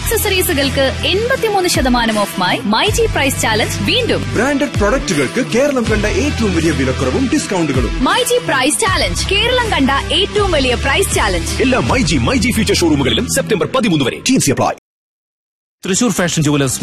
ആക്സസറീസുകൾക്ക് 83% ഓഫുമായി myG price challenge വീണ്ടും. Branded പ്രൊഡക്റ്റുകൾക്ക് Keralam കണ്ട ഏറ്റവും വലിയ വിലക്കുറവും ഡിസ്കൗണ്ടുകളും. മൈജി പ്രൈസ് ചാലഞ്ച്, കേരളം കണ്ട ഏറ്റവും വലിയ പ്രൈസ് ചാലഞ്ച്. എല്ലാ മൈജി ഫ്യൂച്ചർ ഷോറൂമുകളിലും സെപ്റ്റംബർ 13 വരെ. Thrissur fashion jewellers